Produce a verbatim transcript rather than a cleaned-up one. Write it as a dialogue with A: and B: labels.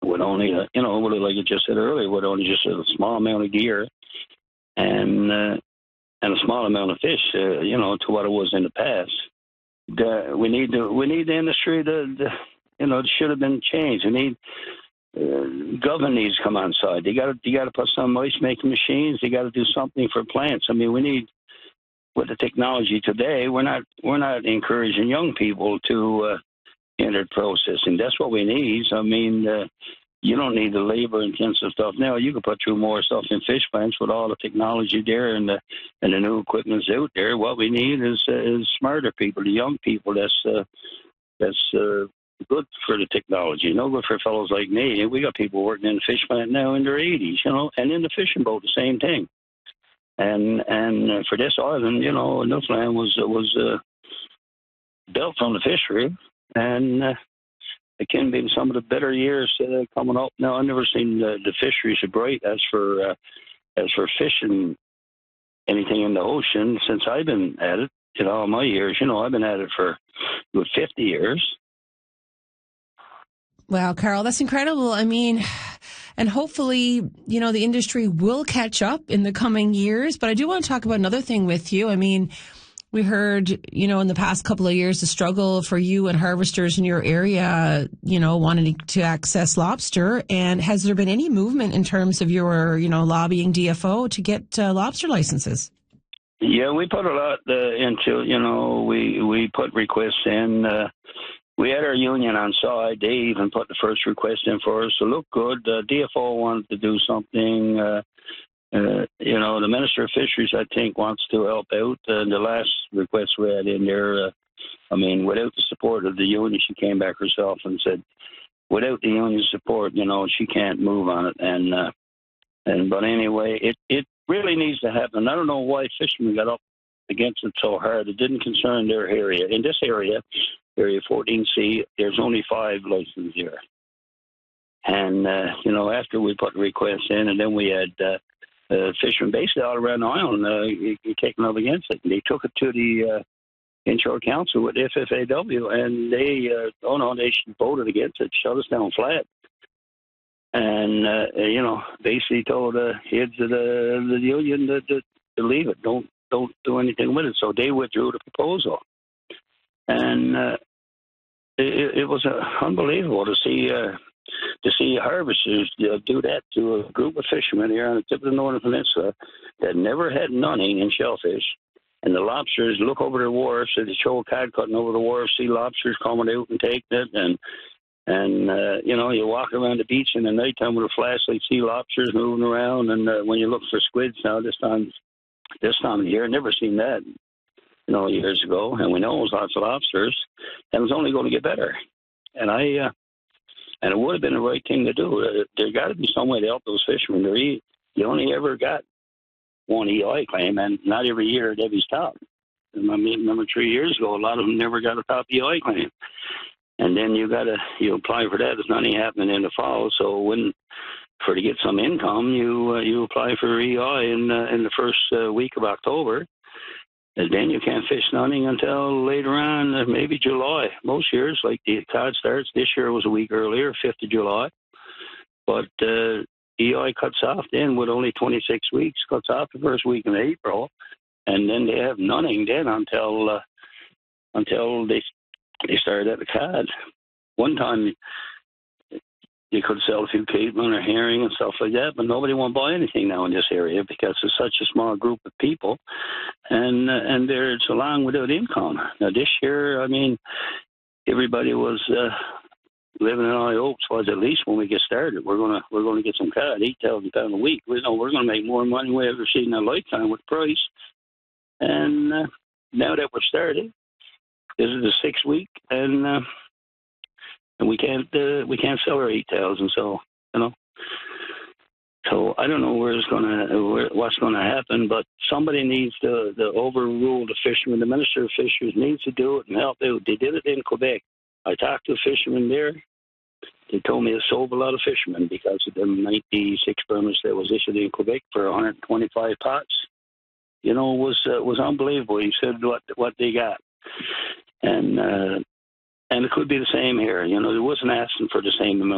A: with only, a, you know, like I just said earlier, with only just a small amount of gear and uh, and a small amount of fish, uh, you know, to what it was in the past. The, we need the we need the industry to, to you know, it should have been changed. We need uh, government needs to come on side. They got to you got to put some ice making machines. They got to do something for plants. I mean, we need. With the technology today, we're not we're not encouraging young people to uh, enter processing. That's what we need. I mean, uh, you don't need the labor-intensive stuff now. You can put through more stuff in fish plants with all the technology there and the and the new equipment's out there. What we need is uh, is smarter people, the young people. That's uh, that's uh, good for the technology. No good for fellows like me. We got people working in the fish plant now in their eighties, you know, and in the fishing boat, the same thing. And and for this island, you know, Newfoundland was was uh, built on the fishery, and uh, it can be some of the better years uh, coming up. Now, I've never seen the, the fisheries so bright as for uh, as for fishing anything in the ocean since I've been at it. In all my years, you know, I've been at it for about fifty years.
B: Wow, Carl, that's incredible. I mean, and hopefully, you know, the industry will catch up in the coming years. But I do want to talk about another thing with you. I mean, we heard, you know, in the past couple of years, the struggle for you and harvesters in your area, you know, wanting to access lobster. And has there been any movement in terms of your, you know, lobbying D F O to get uh, lobster licenses?
A: Yeah, we put a lot uh, into, you know, we, we put requests in. Uh, we had our union on side. They even put the first request in for us. So look good. The D F O wanted to do something. Uh, uh, you know, the Minister of Fisheries, I think, wants to help out. Uh, the last request we had in there, uh, I mean, without the support of the union, she came back herself and said, without the union support, you know, she can't move on it. And, uh, and but anyway, it, it really needs to happen. I don't know why fishermen got up against it so hard. It didn't concern their area. In this area, Area fourteen C, there's only five licenses here. And, uh, you know, after we put the requests in, and then we had uh, uh, fishermen basically all around the island uh, taking up against it. And they took it to the uh, Inshore Council with F F A W, and they, uh, oh no, they voted against it, shut us down flat. And, uh, you know, basically told the heads of the, the union to, to, to leave it. Don't don't do anything with it. So they withdrew the proposal. And uh, it, it was uh, unbelievable to see uh, to see harvesters uh, do that to a group of fishermen here on the tip of the Northern Peninsula that never had nunning in shellfish. And the lobsters look over the wharfs, and they show a cod cutting over the wharf, see lobsters coming out and taking it. And, and uh, you know, you walk around the beach in the nighttime with a flashlight, see lobsters moving around. And uh, when you look for squids now, this time, this time of the year, never seen that. You know, years ago, and we know it was lots of lobsters, and it was only going to get better. And I, uh, and it would have been the right thing to do. Uh, there got to be some way to help those fishermen. They're, you only ever got one E I claim, and not every year at every stop. And I mean, remember three years ago, a lot of them never got a top E I claim. And then you got to you apply for that. There's nothing happening in the fall, so when for to get some income, you uh, you apply for E I in uh, in the first uh, week of October. And then you can't fish nunning until later on, uh, maybe July. Most years, like the cod starts, this year was a week earlier, fifth of July. But uh, E I cuts off then with only twenty-six weeks, cuts off the first week in April. And then they have nunning then until uh, until they they start at the cod. One time you could sell a few cavemen or herring and stuff like that, but nobody won't buy anything now in this area because it's such a small group of people, and uh, and they're so long without income. Now this year, I mean, everybody was uh, living in high hopes. Was at least when we get started, we're gonna we're gonna get some cod, eight thousand pound a week. We know we're gonna make more money we ever seen in our lifetime with price. And uh, now that we're started, this is the sixth week, and. Uh, And we can't uh, we can't sell our eight thousand, so you know. So I don't know where it's gonna where, what's gonna happen, but somebody needs to, to overrule the fishermen. The Minister of Fisheries needs to do it and help out. They did it in Quebec. I talked to a fisherman there. They told me it sold a lot of fishermen because of the ninety-six permits that was issued in Quebec for one hundred twenty-five pots. You know, it was uh, was unbelievable. He said what what they got, and. Uh, And it could be the same here. You know, it wasn't asking for the same amount.